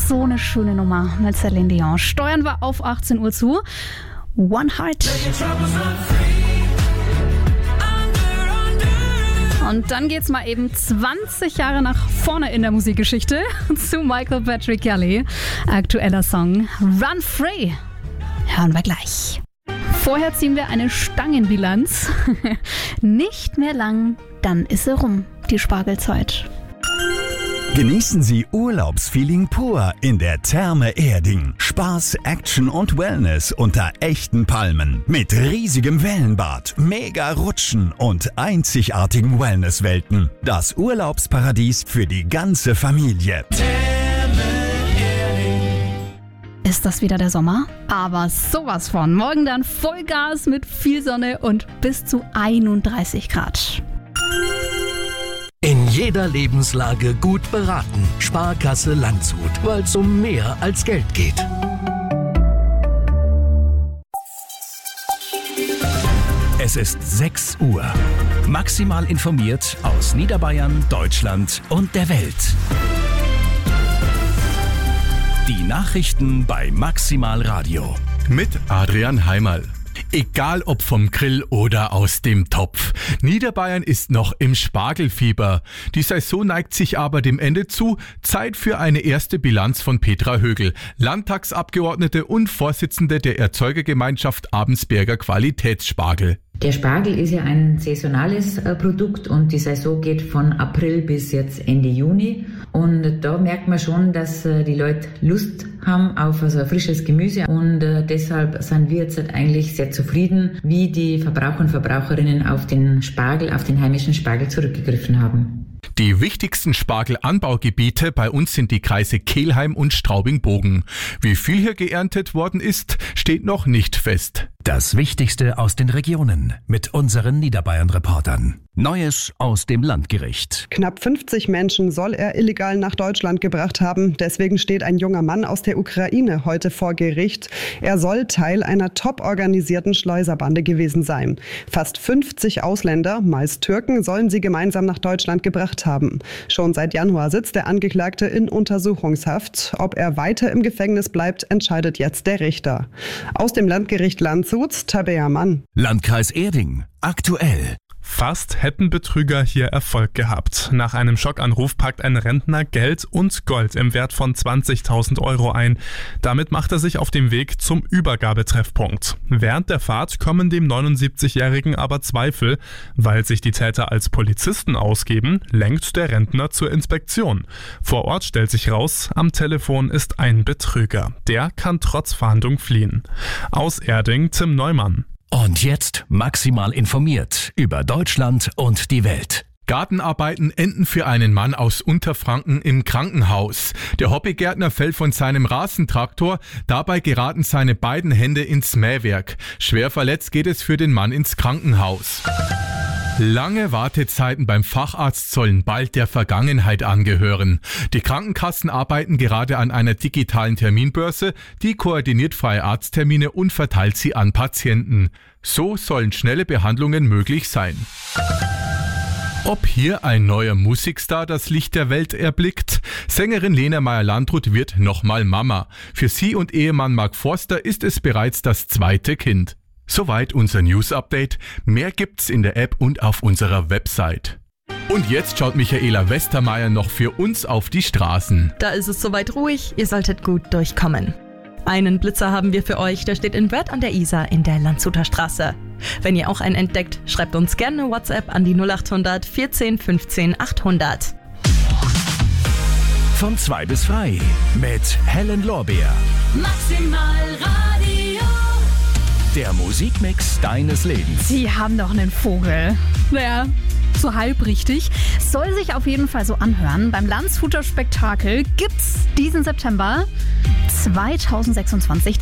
so eine schöne Nummer mit Celine Dion. Steuern wir auf 18 Uhr zu. One Heart. Und dann geht's mal eben 20 Jahre nach vorne in der Musikgeschichte zu Michael Patrick Kelly. Aktueller Song Run Free. Hören wir gleich. Vorher ziehen wir eine Stangenbilanz. Nicht mehr lang, dann ist sie rum, die Spargelzeit. Genießen Sie Urlaubsfeeling pur in der Therme Erding. Spaß, Action und Wellness unter echten Palmen. Mit riesigem Wellenbad, mega Rutschen und einzigartigen Wellnesswelten. Das Urlaubsparadies für die ganze Familie. Ist das wieder der Sommer? Aber sowas von. Morgen dann Vollgas mit viel Sonne und bis zu 31 Grad. In jeder Lebenslage gut beraten. Sparkasse Landshut, weil es um mehr als Geld geht. Es ist 6 Uhr. Maximal informiert aus Niederbayern, Deutschland und der Welt. Die Nachrichten bei Maximal Radio. Mit Adrian Heimerl. Egal ob vom Grill oder aus dem Topf. Niederbayern ist noch im Spargelfieber. Die Saison neigt sich aber dem Ende zu. Zeit für eine erste Bilanz von Petra Högel, Landtagsabgeordnete und Vorsitzende der Erzeugergemeinschaft Abensberger Qualitätsspargel. Der Spargel ist ja ein saisonales Produkt und die Saison geht von April bis jetzt Ende Juni. Und da merkt man schon, dass die Leute Lust haben auf so ein frisches Gemüse. Und deshalb sind wir jetzt eigentlich sehr zufrieden, wie die Verbraucher und Verbraucherinnen auf den Spargel, auf den heimischen Spargel zurückgegriffen haben. Die wichtigsten Spargelanbaugebiete bei uns sind die Kreise Kelheim und Straubing-Bogen. Wie viel hier geerntet worden ist, steht noch nicht fest. Das Wichtigste aus den Regionen mit unseren Niederbayern-Reportern. Neues aus dem Landgericht. Knapp 50 Menschen soll er illegal nach Deutschland gebracht haben. Deswegen steht ein junger Mann aus der Ukraine heute vor Gericht. Er soll Teil einer top-organisierten Schleuserbande gewesen sein. Fast 50 Ausländer, meist Türken, sollen sie gemeinsam nach Deutschland gebracht haben. Schon seit Januar sitzt der Angeklagte in Untersuchungshaft. Ob er weiter im Gefängnis bleibt, entscheidet jetzt der Richter. Aus dem Landgericht Landshut, Tabea Mann. Landkreis Erding. Aktuell. Fast hätten Betrüger hier Erfolg gehabt. Nach einem Schockanruf packt ein Rentner Geld und Gold im Wert von 20.000 Euro ein. Damit macht er sich auf den Weg zum Übergabetreffpunkt. Während der Fahrt kommen dem 79-Jährigen aber Zweifel. Weil sich die Täter als Polizisten ausgeben, lenkt der Rentner zur Inspektion. Vor Ort stellt sich raus, am Telefon ist ein Betrüger. Der kann trotz Fahndung fliehen. Aus Erding, Tim Neumann. Und jetzt maximal informiert über Deutschland und die Welt. Gartenarbeiten enden für einen Mann aus Unterfranken im Krankenhaus. Der Hobbygärtner fällt von seinem Rasentraktor, dabei geraten seine beiden Hände ins Mähwerk. Schwer verletzt geht es für den Mann ins Krankenhaus. Lange Wartezeiten beim Facharzt sollen bald der Vergangenheit angehören. Die Krankenkassen arbeiten gerade an einer digitalen Terminbörse, die koordiniert freie Arzttermine und verteilt sie an Patienten. So sollen schnelle Behandlungen möglich sein. Ob hier ein neuer Musikstar das Licht der Welt erblickt? Sängerin Lena Meyer-Landrut wird nochmal Mama. Für sie und Ehemann Mark Forster ist es bereits das zweite Kind. Soweit unser News-Update. Mehr gibt's in der App und auf unserer Website. Und jetzt schaut Michaela Westermeier noch für uns auf die Straßen. Da ist es soweit ruhig, ihr solltet gut durchkommen. Einen Blitzer haben wir für euch, der steht in Wörth an der Isar in der Landshuter Straße. Wenn ihr auch einen entdeckt, schreibt uns gerne eine WhatsApp an die 0800 14 15 800. Von 2 bis frei mit Helen Lorbeer. Maximal Radio. Der Musikmix deines Lebens. Sie haben doch einen Vogel. Naja, so halb richtig. Soll sich auf jeden Fall so anhören. Beim Landshuter Spektakel gibt's diesen September 2026